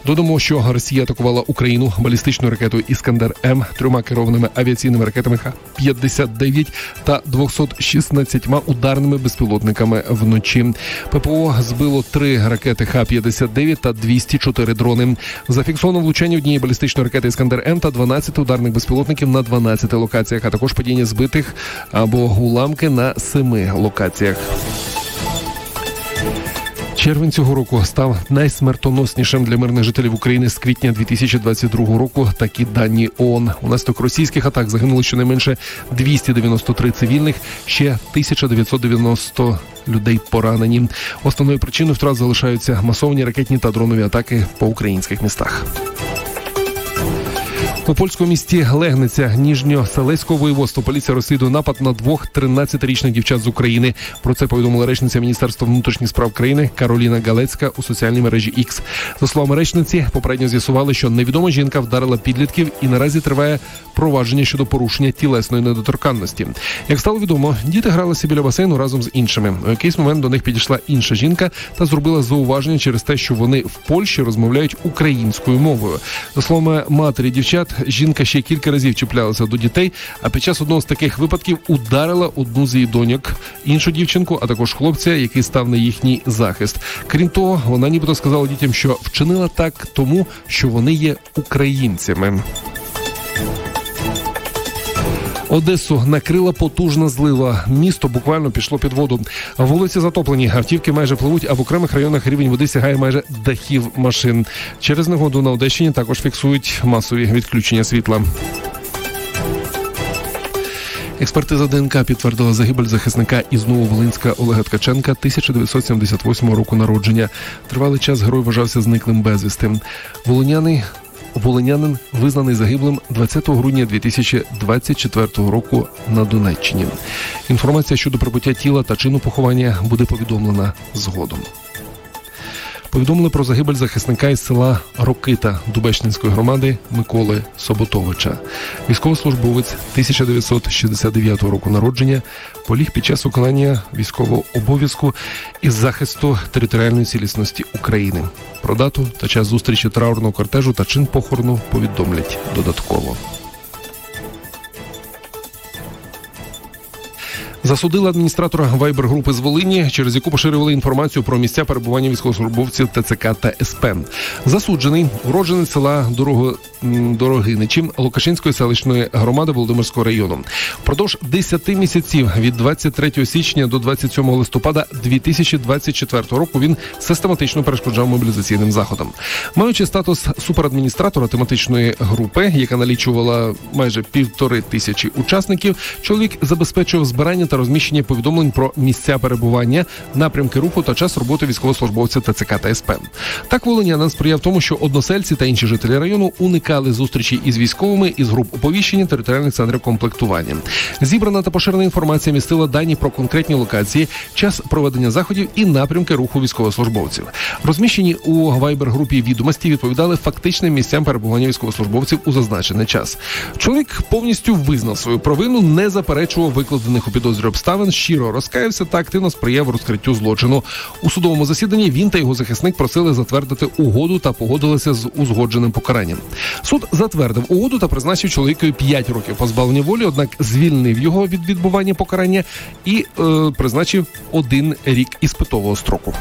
Додамо, що Росія атакувала Україну балістичною ракетою «Іскандер-М», 3 керованими авіаційними ракетами Х-59 та 216 ударними безпілотниками вночі. ППО збило 3 ракети Х-59 та 204 дрони. Зафіксовано влучання однієї балістичної ракети «Іскандер-М» та 12 ударних безпілотників на 12 локаціях, а також падіння збитих або уламки на 7 локаціях. Червень цього року став найсмертоноснішим для мирних жителів України з квітня 2022 року. Такі дані ООН. Унаслідок російських атак загинули щонайменше 293 цивільних, ще 1990 людей поранені. Основною причиною втрат залишаються масовані ракетні та дронові атаки по українських містах. У польському місті Легниця Ніжньоселеського воєводства поліція розслідує напад на 2 13-річних дівчат з України. Про це повідомила речниця Міністерства внутрішніх справ країни Кароліна Галецька у соціальній мережі X. За словами речниці, попередньо з'ясували, що невідома жінка вдарила підлітків і наразі триває провадження щодо порушення тілесної недоторканності. Як стало відомо, діти гралися біля басейну разом з іншими. У якийсь момент до них підійшла інша жінка та зробила зауваження через те, що вони в Польщі розмовляють українською мовою. За словами матері дівчат, жінка ще кілька разів чіплялася до дітей, а під час одного з таких випадків ударила одну з її доньок, іншу дівчинку, а також хлопця, який став на їхній захист. Крім того, вона нібито сказала дітям, що вчинила так тому, що вони є українцями. Одесу накрила потужна злива. Місто буквально пішло під воду. Вулиці затоплені, автівки майже пливуть, а в окремих районах рівень води сягає майже дахів машин. Через негоду на Одещині також фіксують масові відключення світла. Експертиза ДНК підтвердила загибель захисника із Нововолинська Олега Ткаченка 1978 року народження. Тривалий час герой вважався зниклим безвісти. Волинянин визнаний загиблим 20 грудня 2024 року на Донеччині. Інформація щодо прибуття тіла та чину поховання буде повідомлена згодом. Повідомили про загибель захисника із села Рокита Дубечнинської громади Миколи Соботовича. Військовослужбовець 1969 року народження поліг під час виконання військового обов'язку із захисту територіальної цілісності України. Про дату та час зустрічі траурного кортежу та чин похорону повідомлять додатково. Засудили адміністратора Вайбер-групи з Волині, через яку поширювали інформацію про місця перебування військовослужбовців ТЦК та СП. Засуджений уродженець села Дорогиничі Лукашинської селищної громади Володимирського району. Впродовж 10 місяців від 23 січня до 27 листопада 2024 року він систематично перешкоджав мобілізаційним заходам. Маючи статус суперадміністратора тематичної групи, яка налічувала майже 1500 учасників, чоловік забезпечував збирання та розміщення повідомлень про місця перебування, напрямки руху та час роботи військовослужбовців ТЦК та СП. Так волинянин сприяв тому, що односельці та інші жителі району уникали зустрічі із військовими із груп оповіщення територіальних центрів комплектування. Зібрана та поширена інформація містила дані про конкретні локації, час проведення заходів і напрямки руху військовослужбовців. Розміщені у Вайбер-групі відомості відповідали фактичним місцям перебування військовослужбовців у зазначений час. Чоловік повністю визнав свою провину, не заперечував викладених у підозрі обставин, щиро розкаявся та активно сприяв розкриттю злочину. У судовому засіданні він та його захисник просили затвердити угоду та погодилися з узгодженим покаранням. Суд затвердив угоду та призначив чоловікові 5 років позбавлення волі, однак звільнив його від відбування покарання і призначив 1 рік іспитового строку.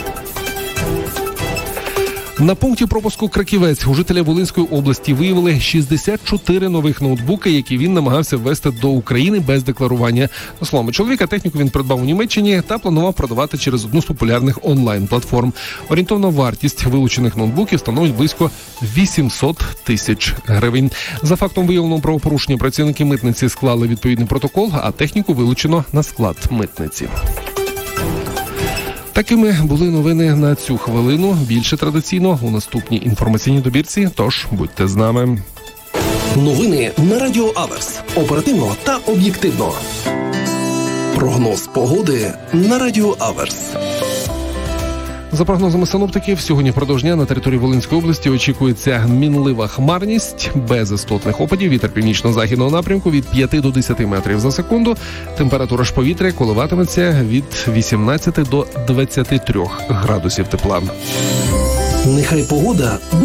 На пункті пропуску Краківець у жителя Волинської області виявили 64 нових ноутбуки, які він намагався ввести до України без декларування. За словами чоловіка, техніку він придбав у Німеччині та планував продавати через одну з популярних онлайн-платформ. Орієнтовна вартість вилучених ноутбуків становить близько 800 тисяч гривень. За фактом виявленого правопорушення працівники митниці склали відповідний протокол, а техніку вилучено на склад митниці. Такими були новини на цю хвилину. Більше традиційно у наступній інформаційній добірці, тож будьте з нами. Новини на Радіо Аверс. Оперативно та об'єктивно. Прогноз погоди на Радіо Аверс. За прогнозами синоптиків, сьогодні впродовж дня на території Волинської області очікується мінлива хмарність, без істотних опадів, вітер північно-західного напрямку від 5 до 10 метрів за секунду. Температура ж повітря коливатиметься від 18 до 23 градусів тепла. Нехай погода